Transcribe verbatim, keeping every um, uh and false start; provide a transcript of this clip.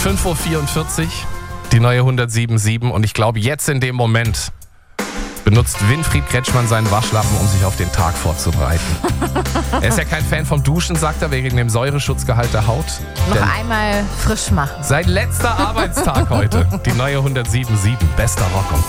fünf Uhr vierundvierzig, die neue hundertsieben Komma sieben. Und ich glaube, jetzt in dem Moment benutzt Winfried Kretschmann seinen Waschlappen, um sich auf den Tag vorzubereiten. Er ist ja kein Fan vom Duschen, sagt er, wegen dem Säureschutzgehalt der Haut. Noch Denn einmal frisch machen. sein letzter Arbeitstag heute. Die neue hundertsieben Komma sieben. Bester Rock.